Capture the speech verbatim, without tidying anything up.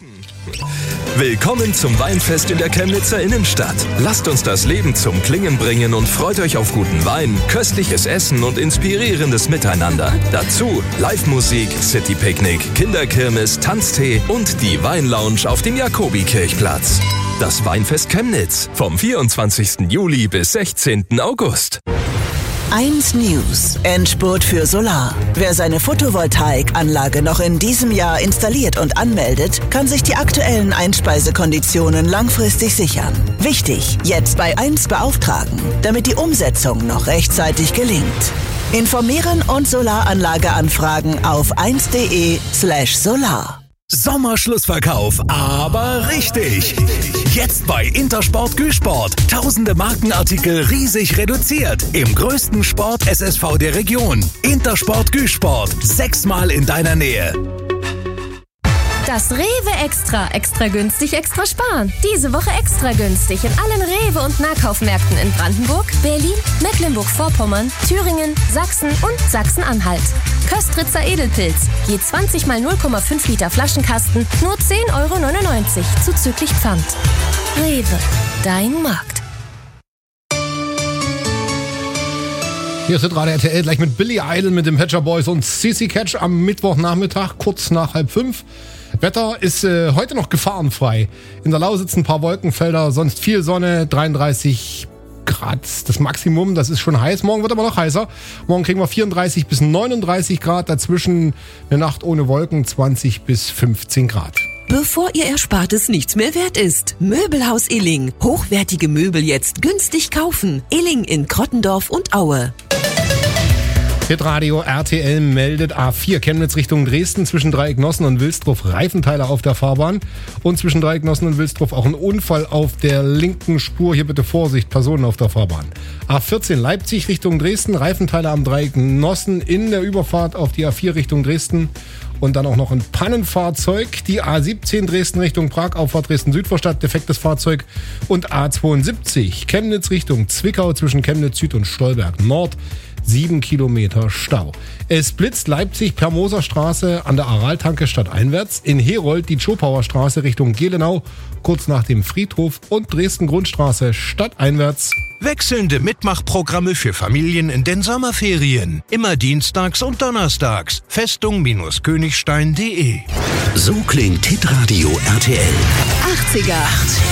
Willkommen zum Weinfest in der Chemnitzer Innenstadt. Lasst uns das Leben zum Klingen bringen und freut euch auf guten Wein, köstliches Essen und inspirierendes Miteinander. Dazu Live-Musik, City-Picknick, Kinderkirmes, Tanztee und die Weinlounge auf dem Jakobikirchplatz. Das Weinfest Chemnitz vom vierundzwanzigsten Juli bis sechzehnten August. eins News. Endspurt für Solar. Wer seine Photovoltaikanlage noch in diesem Jahr installiert und anmeldet, kann sich die aktuellen Einspeisekonditionen langfristig sichern. Wichtig, jetzt bei eins beauftragen, damit die Umsetzung noch rechtzeitig gelingt. Informieren und Solaranlage anfragen auf eins punkt de slash solar. Sommerschlussverkauf, aber richtig. Jetzt bei Intersport Güsport. Tausende Markenartikel riesig reduziert. Im größten Sport-S S V der Region. Intersport Güsport. Sechsmal in deiner Nähe. Das Rewe Extra. Extra günstig, extra sparen. Diese Woche extra günstig in allen Rewe- und Nahkaufmärkten in Brandenburg, Berlin, Mecklenburg-Vorpommern, Thüringen, Sachsen und Sachsen-Anhalt. Köstritzer Edelpilz. Je zwanzig mal null Komma fünf Liter Flaschenkasten, nur zehn Euro neunundneunzig zuzüglich Pfand. Rewe, dein Markt. Hier ist Radio R T L gleich mit Billy Idol, mit dem Patcher Boys und C C Catch am Mittwochnachmittag, kurz nach halb fünf. Wetter ist äh, heute noch gefahrenfrei. In der Lausitz ein paar Wolkenfelder, sonst viel Sonne, dreiunddreißig Grad das Maximum, das ist schon heiß. Morgen wird aber noch heißer. Morgen kriegen wir vierunddreißig bis neununddreißig Grad, dazwischen eine Nacht ohne Wolken, zwanzig bis fünfzehn Grad. Bevor Ihr Erspartes nichts mehr wert ist. Möbelhaus Illing. Hochwertige Möbel jetzt günstig kaufen. Illing in Krottendorf und Aue. Hitradio R T L meldet A vier Chemnitz Richtung Dresden zwischen Dreiecknossen und Wilsdruff Reifenteile auf der Fahrbahn und zwischen Dreiecknossen und Wilsdruff auch ein Unfall auf der linken Spur. Hier bitte Vorsicht, Personen auf der Fahrbahn. A vierzehn Leipzig Richtung Dresden, Reifenteile am Dreiecknossen in der Überfahrt auf die A vier Richtung Dresden und dann auch noch ein Pannenfahrzeug. Die A siebzehn Dresden Richtung Prag, Auffahrt Dresden-Südvorstadt, defektes Fahrzeug und A zweiundsiebzig Chemnitz Richtung Zwickau zwischen Chemnitz Süd und Stolberg Nord. Sieben Kilometer Stau. Es blitzt Leipzig per Moserstraße an der Araltanke stadteinwärts, in Herold die Schopauer Straße Richtung Gelenau, kurz nach dem Friedhof und Dresden Grundstraße stadteinwärts. Wechselnde Mitmachprogramme für Familien in den Sommerferien. Immer dienstags und donnerstags. Festung-Königstein punkt de. So klingt Hitradio R T L. achtziger.